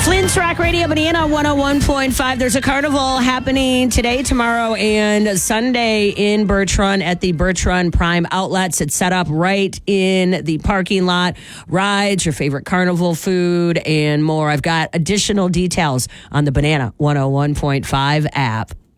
Flint's Rock Radio, Banana 101.5. There's a carnival happening today, tomorrow, and Sunday in Birch Run at the Birch Run Prime Outlets. It's set up right in the parking lot. Rides, your favorite carnival food, and more. I've got additional details on the Banana 101.5 app.